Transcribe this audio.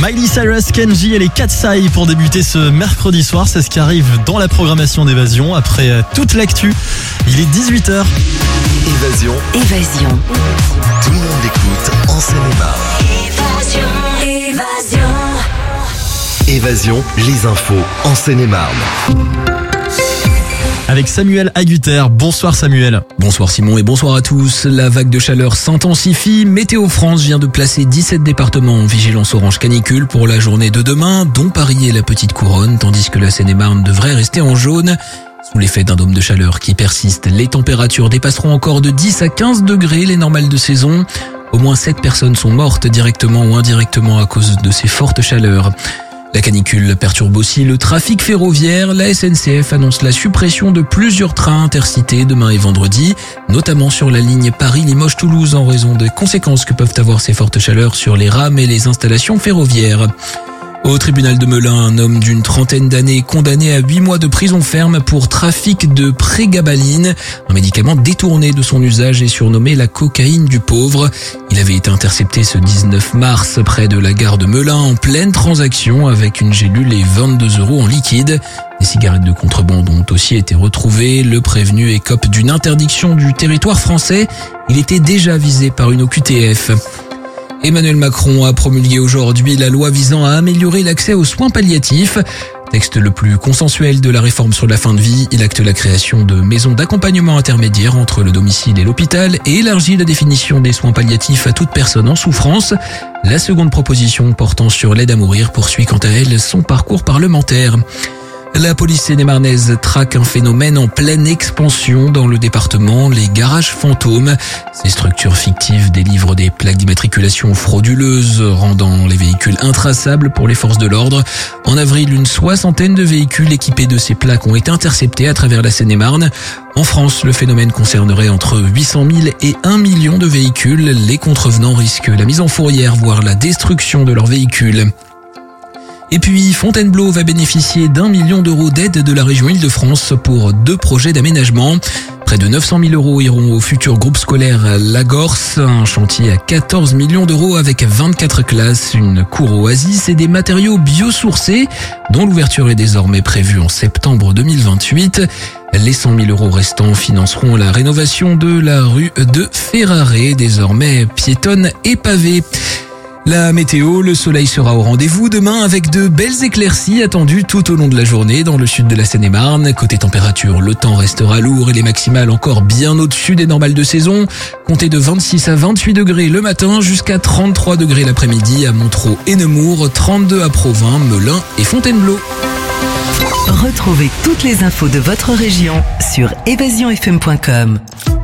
Miley Cyrus, Kenji et les Katsai pour débuter ce mercredi soir. C'est ce qui arrive dans la programmation d'Évasion. Après toute l'actu, il est 18h. Évasion. Tout le monde écoute en Seine-et-Marne. Évasion, les infos en Seine-et-Marne. Avec Samuel Agutter. Bonsoir Samuel. Bonsoir Simon et bonsoir à tous. La vague de chaleur s'intensifie. Météo France vient de placer 17 départements en vigilance orange canicule pour la journée de demain, dont Paris et la Petite Couronne, tandis que la Seine-et-Marne devrait rester en jaune. Sous l'effet d'un dôme de chaleur qui persiste, les températures dépasseront encore de 10 à 15 degrés les normales de saison. Au moins 7 personnes sont mortes directement ou indirectement à cause de ces fortes chaleurs. La canicule perturbe aussi le trafic ferroviaire. La SNCF annonce la suppression de plusieurs trains intercités demain et vendredi, notamment sur la ligne Paris-Limoges-Toulouse en raison des conséquences que peuvent avoir ces fortes chaleurs sur les rames et les installations ferroviaires. Au tribunal de Melun, un homme d'une trentaine d'années condamné à 8 mois de prison ferme pour trafic de prégabaline, un médicament détourné de son usage et surnommé la cocaïne du pauvre. Il avait été intercepté ce 19 mars près de la gare de Melun en pleine transaction avec une gélule et 22 € en liquide. Des cigarettes de contrebande ont aussi été retrouvées. Le prévenu écope d'une interdiction du territoire français. Il était déjà visé par une OQTF. Emmanuel Macron a promulgué aujourd'hui la loi visant à améliorer l'accès aux soins palliatifs. Texte le plus consensuel de la réforme sur la fin de vie, il acte la création de maisons d'accompagnement intermédiaires entre le domicile et l'hôpital et élargit la définition des soins palliatifs à toute personne en souffrance. La seconde proposition portant sur l'aide à mourir poursuit quant à elle son parcours parlementaire. La police seine-et-marnaise traque un phénomène en pleine expansion dans le département, les garages fantômes. Ces structures fictives délivrent des plaques d'immatriculation frauduleuses, rendant les véhicules intraçables pour les forces de l'ordre. En avril, une soixantaine de véhicules équipés de ces plaques ont été interceptés à travers la Seine-et-Marne. En France, le phénomène concernerait entre 800 000 et 1 million de véhicules. Les contrevenants risquent la mise en fourrière, voire la destruction de leurs véhicules. Et puis, Fontainebleau va bénéficier d'1 million d'euros d'aide de la région Île-de-France pour 2 projets d'aménagement. Près de 900 000 € iront au futur groupe scolaire Lagorce, un chantier à 14 millions d'euros avec 24 classes, une cour oasis et des matériaux biosourcés, dont l'ouverture est désormais prévue en septembre 2028. Les 100 000 € restants financeront la rénovation de la rue de Ferrare, désormais piétonne et pavée. La météo, le soleil sera au rendez-vous demain avec de belles éclaircies attendues tout au long de la journée dans le sud de la Seine-et-Marne. Côté température, le temps restera lourd et les maximales encore bien au-dessus des normales de saison. Comptez de 26 à 28 degrés le matin jusqu'à 33 degrés l'après-midi à Montereau et Nemours, 32 à Provins, Melun et Fontainebleau. Retrouvez toutes les infos de votre région sur évasionfm.com.